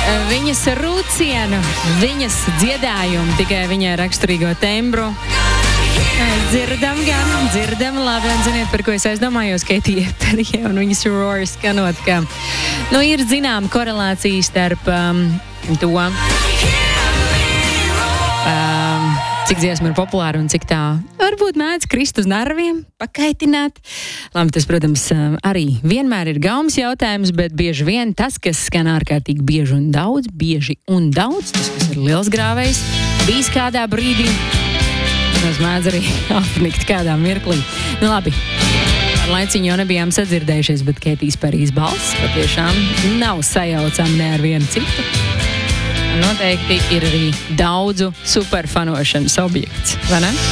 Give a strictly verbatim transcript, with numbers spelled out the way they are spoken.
viņas rūcienu, viņas dziedājumu, tikai viņai raksturīgo tembru. Dzirdam gan, dzirdam labi, un ziniet, par ko es aizdomājos, Katy Perry un viņas roar skanot, ka, nu, ir zinām korelācija starp um, to, um, cik dziesma ir populāra un cik tā varbūt mēdz krist uz nerviem, pakaitināt. Labi, tas, protams, arī vienmēr ir gaumas jautājums, bet bieži vien tas, kas skan ārkārtīgi bieži un daudz, bieži un daudz, tas, kas ir liels grāvējs, bijis kādā brīdī, tas mēdz arī apnikt kādā mirklī. Nu labi, ar laiciņu jau nebijām sadzirdējušies, bet Katy Perry's balss patiešām nav sajaucama ne ar vienu citu. Noteikti ir arī daudzu superfanošanas objekts, vai ne?